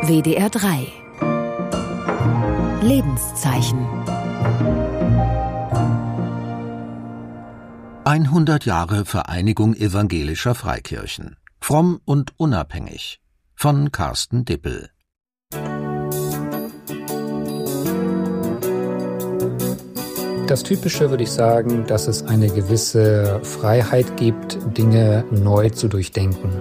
WDR 3 Lebenszeichen 100 Jahre Vereinigung evangelischer Freikirchen. Fromm und unabhängig. Von Carsten Dippel. Das Typische würde ich sagen, dass es eine gewisse Freiheit gibt, Dinge neu zu durchdenken.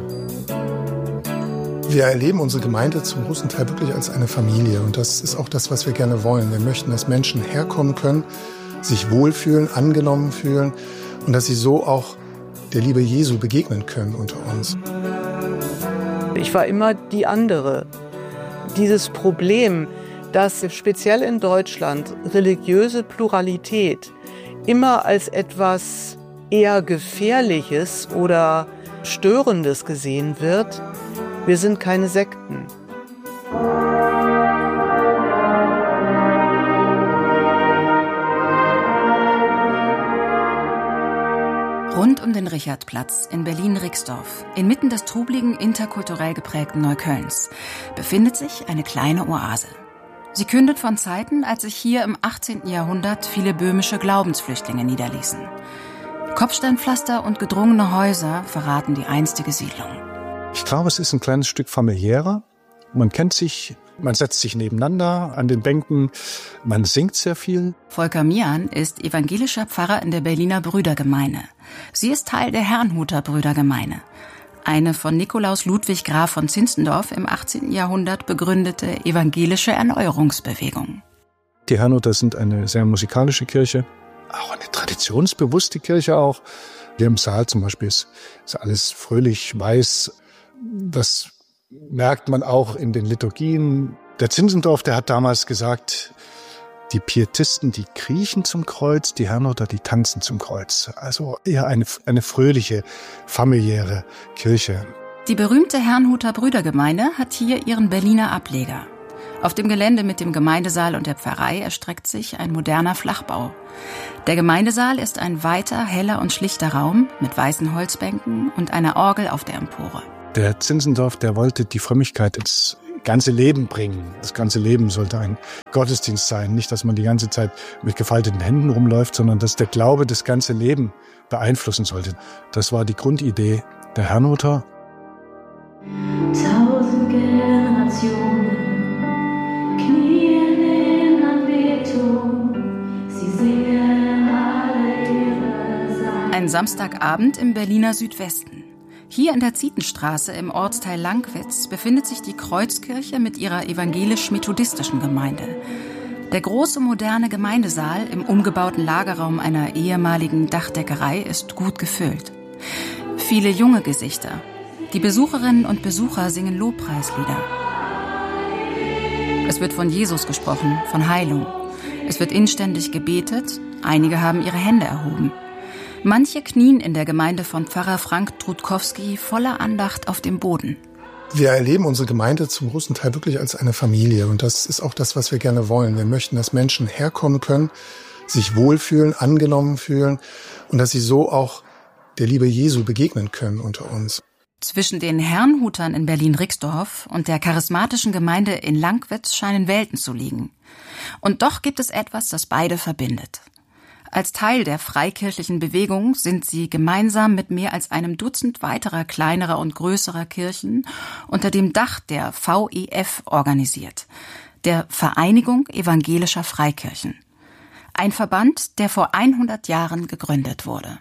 Wir erleben unsere Gemeinde zum großen Teil wirklich als eine Familie. Und das ist auch das, was wir gerne wollen. Wir möchten, dass Menschen herkommen können, sich wohlfühlen, angenommen fühlen und dass sie so auch der Liebe Jesu begegnen können unter uns. Ich war immer die andere. Dieses Problem, dass speziell in Deutschland religiöse Pluralität immer als etwas eher Gefährliches oder Störendes gesehen wird. Wir sind keine Sekten. Rund um den Richardplatz in Berlin-Rixdorf, inmitten des trubligen, interkulturell geprägten Neuköllns, befindet sich eine kleine Oase. Sie kündet von Zeiten, als sich hier im 18. Jahrhundert viele böhmische Glaubensflüchtlinge niederließen. Kopfsteinpflaster und gedrungene Häuser verraten die einstige Siedlung. Ich glaube, es ist ein kleines Stück familiärer. Man kennt sich, man setzt sich nebeneinander an den Bänken, man singt sehr viel. Volker Mian ist evangelischer Pfarrer in der Berliner Brüdergemeine. Sie ist Teil der Herrnhuter Brüdergemeine. Eine von Nikolaus Ludwig Graf von Zinzendorf im 18. Jahrhundert begründete evangelische Erneuerungsbewegung. Die Herrnhuter sind eine sehr musikalische Kirche, auch eine traditionsbewusste Kirche auch. Hier im Saal zum Beispiel ist alles fröhlich weiß. Das merkt man auch in den Liturgien. Der Zinzendorf, der hat damals gesagt, die Pietisten, die kriechen zum Kreuz, die Herrnhuter, die tanzen zum Kreuz. Also eher eine fröhliche, familiäre Kirche. Die berühmte Herrnhuter Brüdergemeine hat hier ihren Berliner Ableger. Auf dem Gelände mit dem Gemeindesaal und der Pfarrei erstreckt sich ein moderner Flachbau. Der Gemeindesaal ist ein weiter, heller und schlichter Raum mit weißen Holzbänken und einer Orgel auf der Empore. Der Zinzendorf, der wollte die Frömmigkeit ins ganze Leben bringen. Das ganze Leben sollte ein Gottesdienst sein. Nicht, dass man die ganze Zeit mit gefalteten Händen rumläuft, sondern dass der Glaube das ganze Leben beeinflussen sollte. Das war die Grundidee der Herrnhuter. 1000 Generationen knien in Anbetung, sie singen alle ihre Sang. Ein Samstagabend im Berliner Südwesten. Hier in der Zietenstraße im Ortsteil Lankwitz befindet sich die Kreuzkirche mit ihrer evangelisch-methodistischen Gemeinde. Der große moderne Gemeindesaal im umgebauten Lagerraum einer ehemaligen Dachdeckerei ist gut gefüllt. Viele junge Gesichter. Die Besucherinnen und Besucher singen Lobpreislieder. Es wird von Jesus gesprochen, von Heilung. Es wird inständig gebetet, einige haben ihre Hände erhoben. Manche knien in der Gemeinde von Pfarrer Frank Trudkowski voller Andacht auf dem Boden. Wir erleben unsere Gemeinde zum großen Teil wirklich als eine Familie. Und das ist auch das, was wir gerne wollen. Wir möchten, dass Menschen herkommen können, sich wohlfühlen, angenommen fühlen und dass sie so auch der Liebe Jesu begegnen können unter uns. Zwischen den Herrnhutern in Berlin-Rixdorf und der charismatischen Gemeinde in Lankwitz scheinen Welten zu liegen. Und doch gibt es etwas, das beide verbindet. Als Teil der freikirchlichen Bewegung sind sie gemeinsam mit mehr als einem Dutzend weiterer kleinerer und größerer Kirchen unter dem Dach der VEF organisiert, der Vereinigung evangelischer Freikirchen. Ein Verband, der vor 100 Jahren gegründet wurde.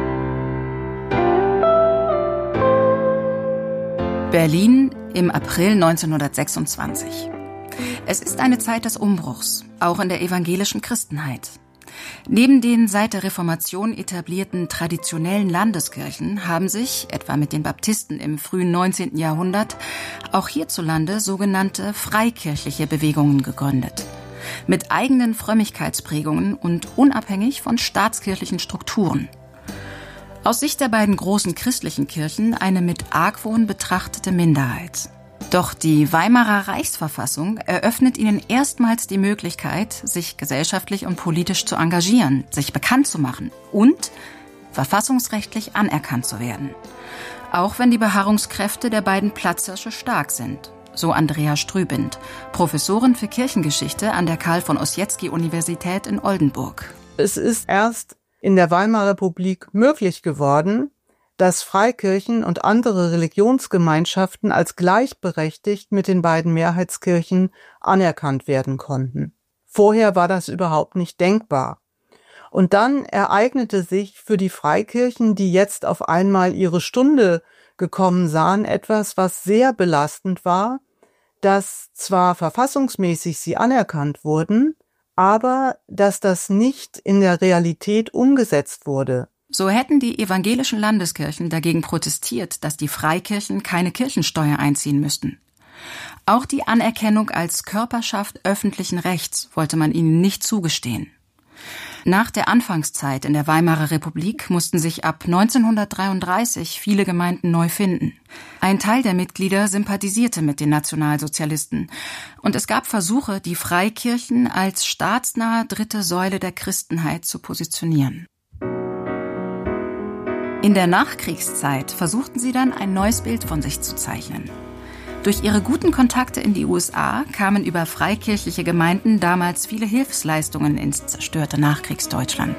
Berlin im April 1926. Es ist eine Zeit des Umbruchs, auch in der evangelischen Christenheit. Neben den seit der Reformation etablierten traditionellen Landeskirchen haben sich, etwa mit den Baptisten im frühen 19. Jahrhundert, auch hierzulande sogenannte freikirchliche Bewegungen gegründet. Mit eigenen Frömmigkeitsprägungen und unabhängig von staatskirchlichen Strukturen. Aus Sicht der beiden großen christlichen Kirchen eine mit Argwohn betrachtete Minderheit. Doch die Weimarer Reichsverfassung eröffnet ihnen erstmals die Möglichkeit, sich gesellschaftlich und politisch zu engagieren, sich bekannt zu machen und verfassungsrechtlich anerkannt zu werden. Auch wenn die Beharrungskräfte der beiden Platzhirsche stark sind. so Andrea Strübind, Professorin für Kirchengeschichte an der Karl-von-Ossietzky-Universität in Oldenburg. Es ist erst in der Weimarer Republik möglich geworden, dass Freikirchen und andere Religionsgemeinschaften als gleichberechtigt mit den beiden Mehrheitskirchen anerkannt werden konnten. Vorher war das überhaupt nicht denkbar. Und dann ereignete sich für die Freikirchen, die jetzt auf einmal ihre Stunde gekommen sahen, etwas, was sehr belastend war, dass zwar verfassungsmäßig sie anerkannt wurden, aber dass das nicht in der Realität umgesetzt wurde. So hätten die evangelischen Landeskirchen dagegen protestiert, dass die Freikirchen keine Kirchensteuer einziehen müssten. Auch die Anerkennung als Körperschaft öffentlichen Rechts wollte man ihnen nicht zugestehen. Nach der Anfangszeit in der Weimarer Republik mussten sich ab 1933 viele Gemeinden neu finden. Ein Teil der Mitglieder sympathisierte mit den Nationalsozialisten und es gab Versuche, die Freikirchen als staatsnahe dritte Säule der Christenheit zu positionieren. In der Nachkriegszeit versuchten sie dann ein neues Bild von sich zu zeichnen. Durch ihre guten Kontakte in die USA kamen über freikirchliche Gemeinden damals viele Hilfsleistungen ins zerstörte Nachkriegsdeutschland.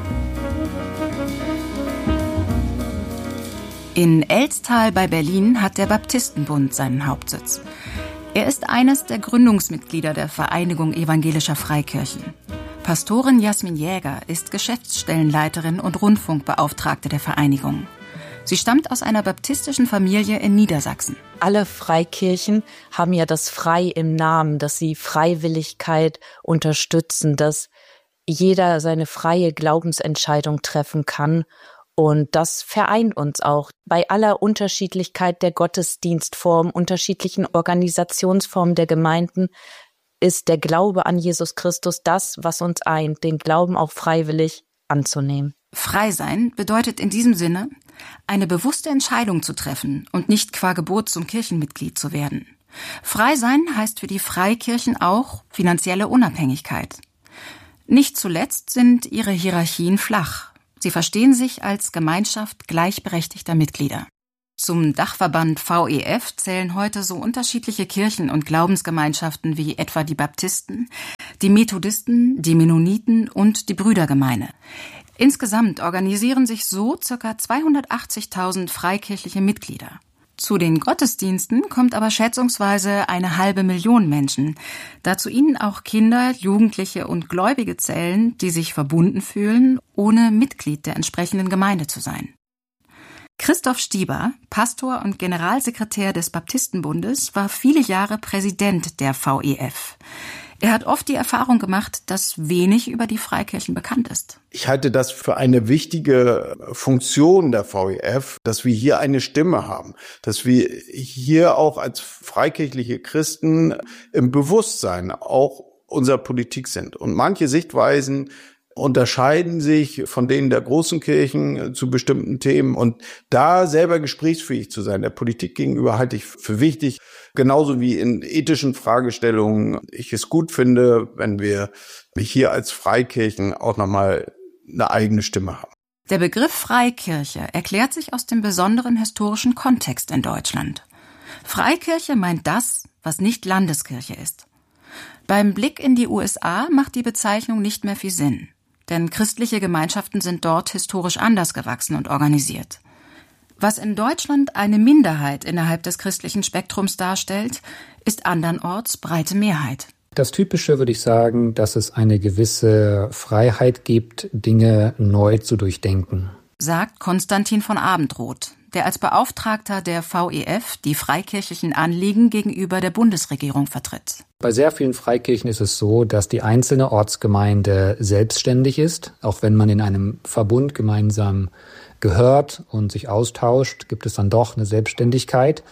In Elztal bei Berlin hat der Baptistenbund seinen Hauptsitz. Er ist eines der Gründungsmitglieder der Vereinigung evangelischer Freikirchen. Pastorin Jasmin Jäger ist Geschäftsstellenleiterin und Rundfunkbeauftragte der Vereinigung. Sie stammt aus einer baptistischen Familie in Niedersachsen. Alle Freikirchen haben ja das Frei im Namen, dass sie Freiwilligkeit unterstützen, dass jeder seine freie Glaubensentscheidung treffen kann. Und das vereint uns auch. Bei aller Unterschiedlichkeit der Gottesdienstform, unterschiedlichen Organisationsformen der Gemeinden, ist der Glaube an Jesus Christus das, was uns eint, den Glauben auch freiwillig anzunehmen. Frei sein bedeutet in diesem Sinne, eine bewusste Entscheidung zu treffen und nicht qua Gebot zum Kirchenmitglied zu werden. Frei sein heißt für die Freikirchen auch finanzielle Unabhängigkeit. Nicht zuletzt sind ihre Hierarchien flach. Sie verstehen sich als Gemeinschaft gleichberechtigter Mitglieder. Zum Dachverband VEF zählen heute so unterschiedliche Kirchen und Glaubensgemeinschaften wie etwa die Baptisten, die Methodisten, die Mennoniten und die Brüdergemeine. Insgesamt organisieren sich so ca. 280.000 freikirchliche Mitglieder. Zu den Gottesdiensten kommt aber schätzungsweise 500.000 Menschen, da zu ihnen auch Kinder, Jugendliche und Gläubige zählen, die sich verbunden fühlen, ohne Mitglied der entsprechenden Gemeinde zu sein. Christoph Stieber, Pastor und Generalsekretär des Baptistenbundes, war viele Jahre Präsident der VEF. Er hat oft die Erfahrung gemacht, dass wenig über die Freikirchen bekannt ist. Ich halte das für eine wichtige Funktion der VEF, dass wir hier eine Stimme haben, dass wir hier auch als freikirchliche Christen im Bewusstsein auch unserer Politik sind. Und manche Sichtweisen unterscheiden sich von denen der großen Kirchen zu bestimmten Themen. Und da selber gesprächsfähig zu sein, der Politik gegenüber, halte ich für wichtig. Genauso wie in ethischen Fragestellungen ich es gut finde, wenn wir hier als Freikirchen auch nochmal eine eigene Stimme haben. Der Begriff Freikirche erklärt sich aus dem besonderen historischen Kontext in Deutschland. Freikirche meint das, was nicht Landeskirche ist. Beim Blick in die USA macht die Bezeichnung nicht mehr viel Sinn. Denn christliche Gemeinschaften sind dort historisch anders gewachsen und organisiert. Was in Deutschland eine Minderheit innerhalb des christlichen Spektrums darstellt, ist andernorts breite Mehrheit. Das Typische würde ich sagen, dass es eine gewisse Freiheit gibt, Dinge neu zu durchdenken. Sagt Konstantin von Abendroth, der als Beauftragter der VEF die freikirchlichen Anliegen gegenüber der Bundesregierung vertritt. Bei sehr vielen Freikirchen ist es so, dass die einzelne Ortsgemeinde selbstständig ist. Auch wenn man in einem Verbund gemeinsam gehört und sich austauscht, gibt es dann doch eine Selbstständigkeit.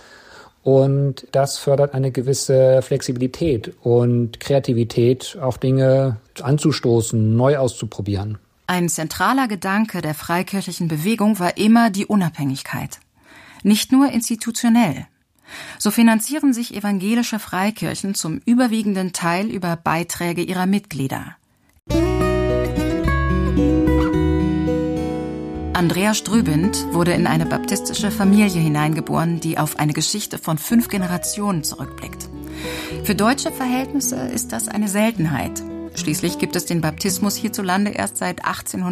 Und das fördert eine gewisse Flexibilität und Kreativität, auch Dinge anzustoßen, neu auszuprobieren. Ein zentraler Gedanke der freikirchlichen Bewegung war immer die Unabhängigkeit. Nicht nur institutionell. So finanzieren sich evangelische Freikirchen zum überwiegenden Teil über Beiträge ihrer Mitglieder. Andrea Strübind wurde in eine baptistische Familie hineingeboren, die auf eine Geschichte von 5 Generationen zurückblickt. Für deutsche Verhältnisse ist das eine Seltenheit. Schließlich gibt es den Baptismus hierzulande erst seit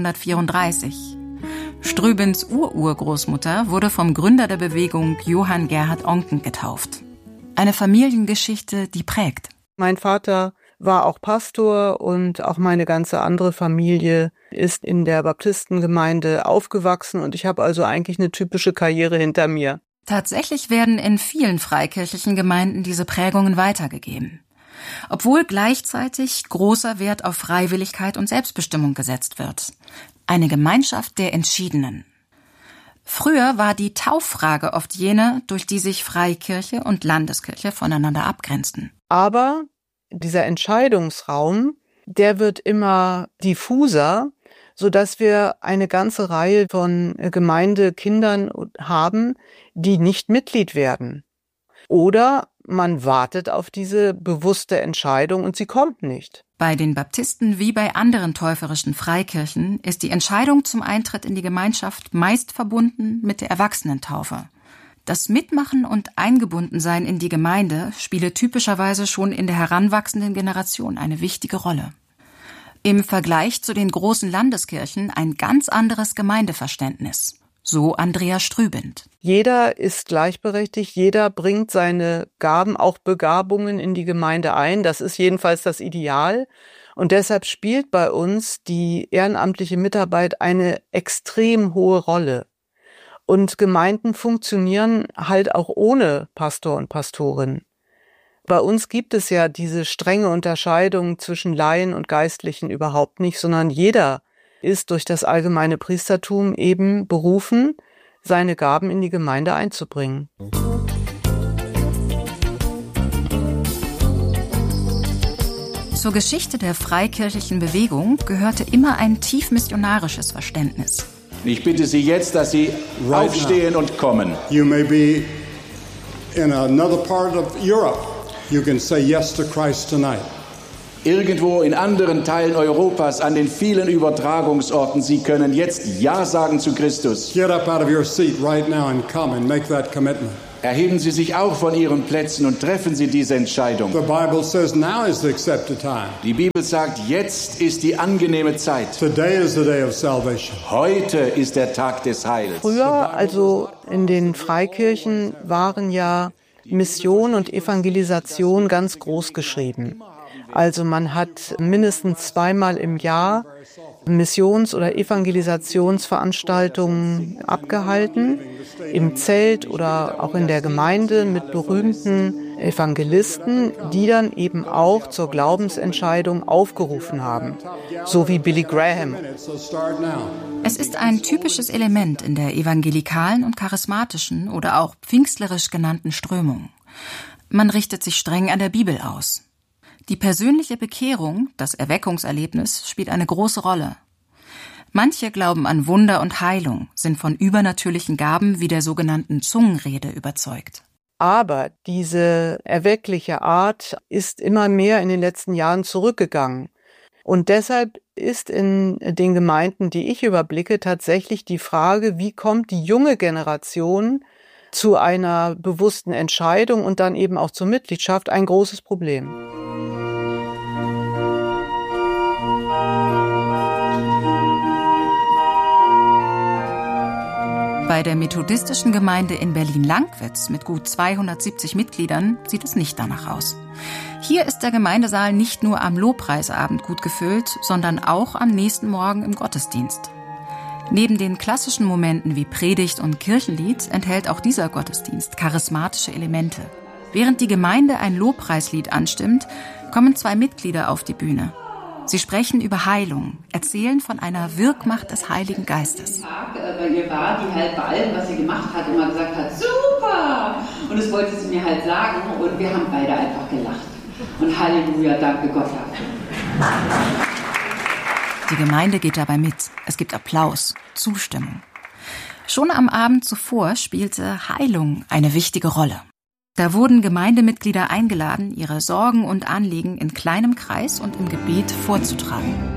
1834. Strübinds Ururgroßmutter wurde vom Gründer der Bewegung Johann Gerhard Oncken getauft. Eine Familiengeschichte, die prägt. Mein Vater war auch Pastor und auch meine ganze andere Familie ist in der Baptistengemeinde aufgewachsen und ich habe also eigentlich eine typische Karriere hinter mir. Tatsächlich werden in vielen freikirchlichen Gemeinden diese Prägungen weitergegeben. Obwohl gleichzeitig großer Wert auf Freiwilligkeit und Selbstbestimmung gesetzt wird. Eine Gemeinschaft der Entschiedenen. Früher war die Tauffrage oft jene, durch die sich Freikirche und Landeskirche voneinander abgrenzten. Aber dieser Entscheidungsraum, der wird immer diffuser, sodass wir eine ganze Reihe von Gemeindekindern haben, die nicht Mitglied werden. Oder man wartet auf diese bewusste Entscheidung und sie kommt nicht. Bei den Baptisten wie bei anderen täuferischen Freikirchen ist die Entscheidung zum Eintritt in die Gemeinschaft meist verbunden mit der Erwachsenentaufe. Das Mitmachen und Eingebundensein in die Gemeinde spiele typischerweise schon in der heranwachsenden Generation eine wichtige Rolle. Im Vergleich zu den großen Landeskirchen ein ganz anderes Gemeindeverständnis. So Andrea Strübind. Jeder ist gleichberechtigt, jeder bringt seine Gaben, auch Begabungen in die Gemeinde ein. Das ist jedenfalls das Ideal. Und deshalb spielt bei uns die ehrenamtliche Mitarbeit eine extrem hohe Rolle. Und Gemeinden funktionieren halt auch ohne Pastor und Pastorin. Bei uns gibt es ja diese strenge Unterscheidung zwischen Laien und Geistlichen überhaupt nicht, sondern jeder ist durch das allgemeine Priestertum eben berufen, seine Gaben in die Gemeinde einzubringen. Zur Geschichte der freikirchlichen Bewegung gehörte immer ein tief missionarisches Verständnis. Ich bitte Sie jetzt, dass Sie aufstehen und kommen. You may be in another part of Europe. You can say yes to Christ tonight. Irgendwo in anderen Teilen Europas, an den vielen Übertragungsorten, Sie können jetzt Ja sagen zu Christus. Get up out of your seat right now and come and make that commitment. Erheben Sie sich auch von Ihren Plätzen und treffen Sie diese Entscheidung. The Bible says now is the accepted time. Die Bibel sagt, jetzt ist die angenehme Zeit. Today is the day of salvation. Heute ist der Tag des Heils. Früher, also in den Freikirchen, waren ja Mission und Evangelisation ganz groß geschrieben. Also man hat mindestens 2-mal im Jahr Missions- oder Evangelisationsveranstaltungen abgehalten, im Zelt oder auch in der Gemeinde mit berühmten Evangelisten, die dann eben auch zur Glaubensentscheidung aufgerufen haben, so wie Billy Graham. Es ist ein typisches Element in der evangelikalen und charismatischen oder auch pfingstlerisch genannten Strömung. Man richtet sich streng an der Bibel aus. Die persönliche Bekehrung, das Erweckungserlebnis, spielt eine große Rolle. Manche glauben an Wunder und Heilung, sind von übernatürlichen Gaben wie der sogenannten Zungenrede überzeugt. Aber diese erweckliche Art ist immer mehr in den letzten Jahren zurückgegangen. Und deshalb ist in den Gemeinden, die ich überblicke, tatsächlich die Frage, wie kommt die junge Generation zu einer bewussten Entscheidung und dann eben auch zur Mitgliedschaft, ein großes Problem. Bei der methodistischen Gemeinde in Berlin-Lankwitz mit gut 270 Mitgliedern sieht es nicht danach aus. Hier ist der Gemeindesaal nicht nur am Lobpreisabend gut gefüllt, sondern auch am nächsten Morgen im Gottesdienst. Neben den klassischen Momenten wie Predigt und Kirchenlied enthält auch dieser Gottesdienst charismatische Elemente. Während die Gemeinde ein Lobpreislied anstimmt, kommen 2 Mitglieder auf die Bühne. Sie sprechen über Heilung, erzählen von einer Wirkmacht des Heiligen Geistes. Bei ihr war, die halt bei allem, was sie gemacht hat, immer gesagt hat, super! Und das wollte sie mir halt sagen und wir haben beide einfach gelacht. Und Halleluja, danke Gott dafür. Die Gemeinde geht dabei mit. Es gibt Applaus, Zustimmung. Schon am Abend zuvor spielte Heilung eine wichtige Rolle. Da wurden Gemeindemitglieder eingeladen, ihre Sorgen und Anliegen in kleinem Kreis und im Gebet vorzutragen.